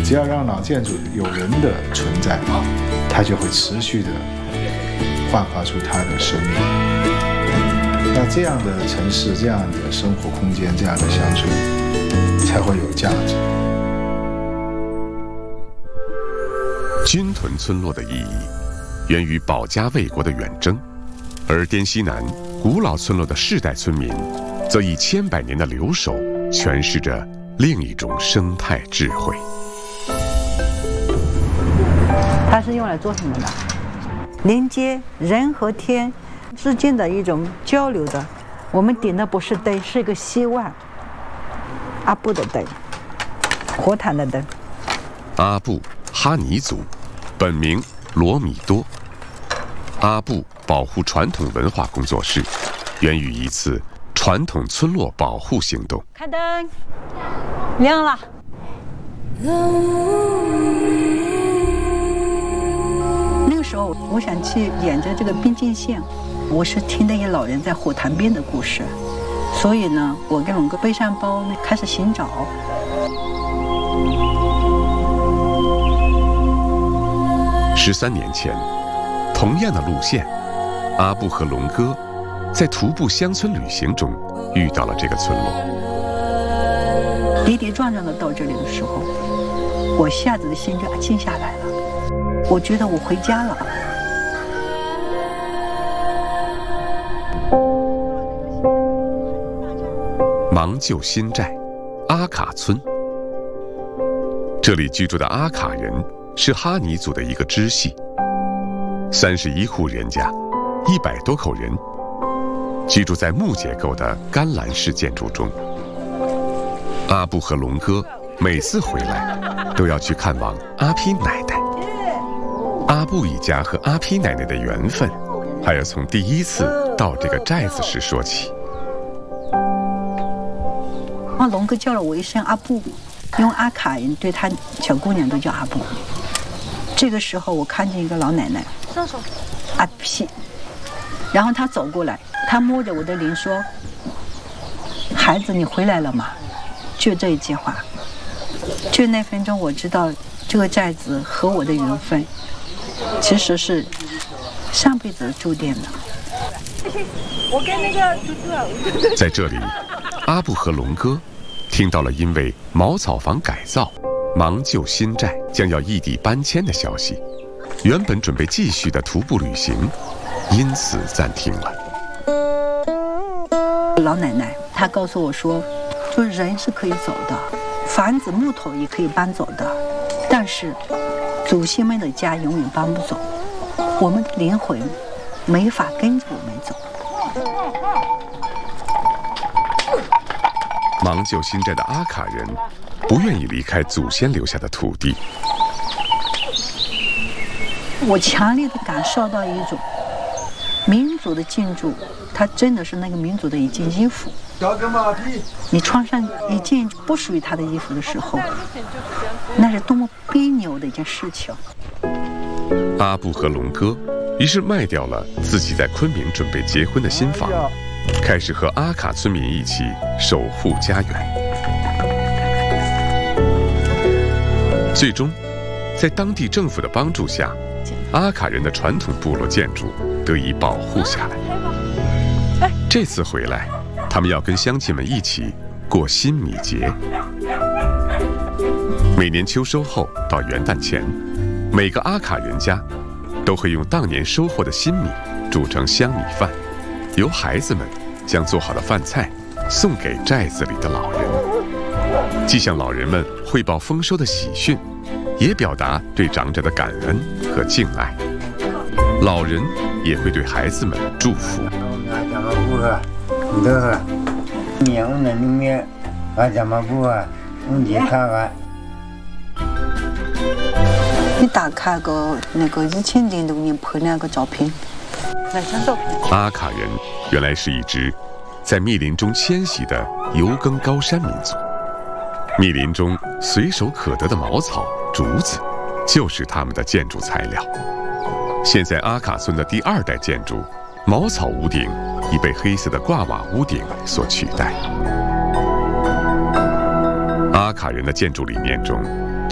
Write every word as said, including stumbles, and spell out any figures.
只要让老建筑有人的存在，它就会持续的焕发出它的生命。那这样的城市，这样的生活空间，这样的乡村，才会有价值。 军屯村落的意义，源于保家卫国的远征，而滇西南古老村落的世代村民，则以千百年的留守，诠释着另一种生态智慧。 它是用来做什么的？连接人和天之间的一种交流的。我们点的不是灯，是一个希望。阿布的灯，火炭的灯。 阿布哈尼族，本名罗米多。阿布保护传统文化工作室，源于一次传统村落保护行动。 开灯，亮了。那个时候，我想去沿着这个边境线，我是听那些老人在火塘边的故事，所以呢，我跟龙哥背上包呢，开始寻找。 十三年前，同样的路线，阿布和龙哥在徒步乡村旅行中遇到了这个村落。 跌跌撞撞的到这里的时候，我一下子的心就静下来了。我觉得我回家了。 芒旧新寨，阿卡村。这里居住的阿卡人是哈尼族的一个支系，三十一户人家，一百多口人，居住在木结构的干栏式建筑中。阿布和龙哥每次回来都要去看望阿皮奶奶。阿布一家和阿皮奶奶的缘分，还要从第一次到这个寨子时说起。 啊，龙哥叫了我一声阿布，因为阿卡人对他小姑娘都叫阿布。这个时候我看见一个老奶奶，阿皮，然后她走过来，她摸着我的脸说：“孩子，你回来了吗？”就这一句话，就那分钟我知道这个寨子和我的缘分其实是上辈子注定的。 我跟那个猪猪， 在这里，阿布和龙哥听到了因为茅草房改造，芒旧新寨将要异地搬迁的消息。原本准备继续的徒步旅行，因此暂停了。 老奶奶她告诉我说，说人是可以走的，房子木头也可以搬走的，但是祖先们的家永远搬不走，我们的灵魂没法跟着我们走。 芒旧新寨的阿卡人不愿意离开祖先留下的土地。 我强烈的感受到一种民族的建筑，它真的是那个民族的一件衣服。你穿上一件不属于他的衣服的时候，那是多么别扭的一件事情。 阿布和龙哥于是卖掉了自己在昆明准备结婚的新房，开始和阿卡村民一起守护家园。最终，在当地政府的帮助下，阿卡人的传统部落建筑得以保护下来。这次回来，他们要跟乡亲们一起过新米节。每年秋收后到元旦前，每个阿卡人家都会用当年收获的新米煮成香米饭，由孩子们将做好的饭菜送给寨子里的老人，既向老人们汇报丰收的喜讯，也表达对长者的感恩和敬爱。老人也会对孩子们祝福。 你打开个那个一千零六年拍那个照片，哪张照片？ 阿卡人原来是一支在密林中迁徙的游耕高山民族，密林中随手可得的茅草、竹子，就是他们的建筑材料。现在阿卡村的第二代建筑，茅草屋顶已被黑色的挂瓦屋顶所取代。阿卡人的建筑理念中，